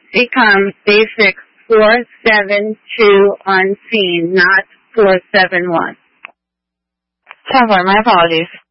become basic 472 on scene, not 471. 10-4, my apologies.